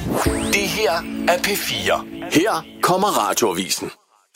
Det her er P4. Her kommer Radioavisen.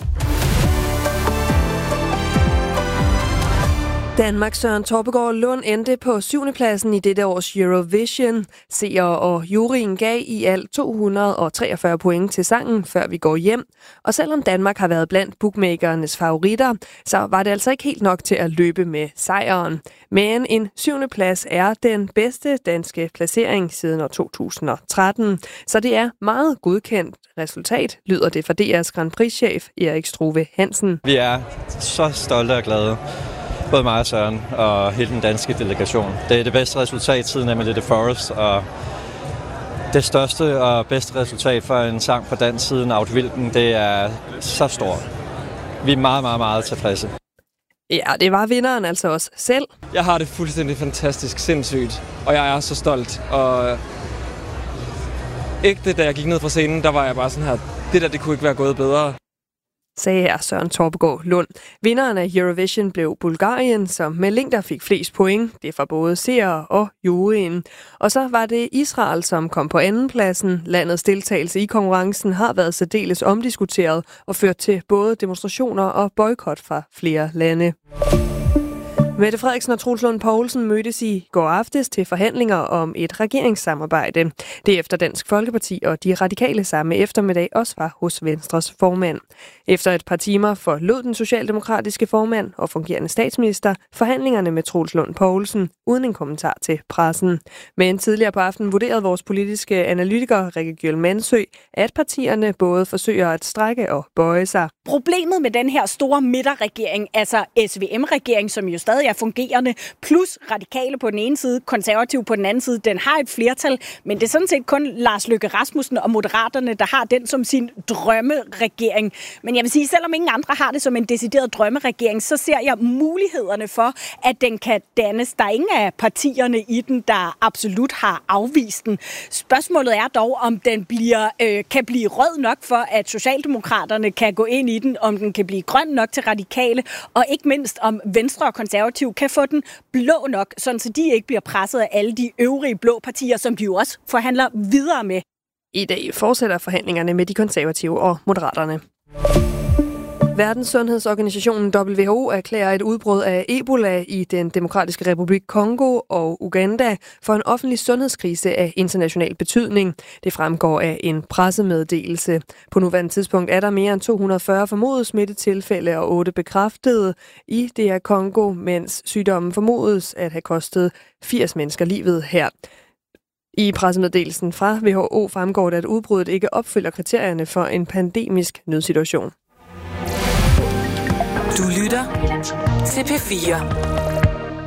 Danmarks Søren Torpegaard Lund endte på 7. pladsen i dette års Eurovision. Seere og juryen gav i alt 243 point til sangen, før vi går hjem. Og selvom Danmark har været blandt bookmakernes favoritter, så var det altså ikke helt nok til at løbe med sejren. Men en 7. plads er den bedste danske placering siden år 2013. Så det er meget godkendt resultat, lyder det fra DR's Grand Prix-chef Erik Struve Hansen. Vi er så stolte og glade. Både mig og Søren og hele den danske delegation. Det er det bedste resultat siden Emily the Forest, og det største og bedste resultat for en sang på dansk siden Aud Wilken, det er så stort. Vi er meget, meget, meget tilfredse. Ja, det var vinderen altså også selv. Jeg har det fuldstændig fantastisk, sindssygt, og jeg er så stolt. Og ægte, da jeg gik ned fra scenen, der var jeg bare sådan her, det kunne ikke være gået bedre. Sagde her Søren Torpegaard Lund. Vinderen af Eurovision blev Bulgarien, som med længder fik flest point. Det er fra både seere og juryen. Og så var det Israel, som kom på andenpladsen. Landets deltagelse i konkurrencen har været særdeles omdiskuteret og ført til både demonstrationer og boykot fra flere lande. Mette Frederiksen og Troels Lund Poulsen mødtes i går aftes til forhandlinger om et regeringssamarbejde. Det efter Dansk Folkeparti og de radikale samme eftermiddag også var hos Venstres formand. Efter et par timer forlod den socialdemokratiske formand og fungerende statsminister forhandlingerne med Troels Lund Poulsen uden en kommentar til pressen. Men tidligere på aftenen vurderede vores politiske analytiker Rikke Gjøl Mansø, at partierne både forsøger at strække og bøje sig. Problemet med den her store midterregering, altså SVM-regering, som jo stadig er fungerende, plus radikale på den ene side, konservative på den anden side, den har et flertal, men det er sådan set kun Lars Løkke Rasmussen og Moderaterne, der har den som sin drømmeregering. Men jeg vil sige, selvom ingen andre har det som en decideret drømmeregering, så ser jeg mulighederne for, at den kan dannes. Der er ingen af partierne i den, der absolut har afvist den. Spørgsmålet er dog, om den kan blive rød nok for, at Socialdemokraterne kan gå ind i den, om den kan blive grøn nok til radikale, og ikke mindst om Venstre og Konservative kan få den blå nok, sådan så de ikke bliver presset af alle de øvrige blå partier, som de jo også forhandler videre med. I dag fortsætter forhandlingerne med de konservative og moderaterne. Verdenssundhedsorganisationen WHO erklærer et udbrud af Ebola i den demokratiske republik Kongo og Uganda for en offentlig sundhedskrise af international betydning. Det fremgår af en pressemeddelelse. På nuværende tidspunkt er der mere end 240 formodede smittetilfælde og 8 bekræftede i DR Kongo, mens sygdommen formodes at have kostet 80 mennesker livet her. I pressemeddelelsen fra WHO fremgår det, at udbruddet ikke opfylder kriterierne for en pandemisk nødsituation. Du lytter til P4.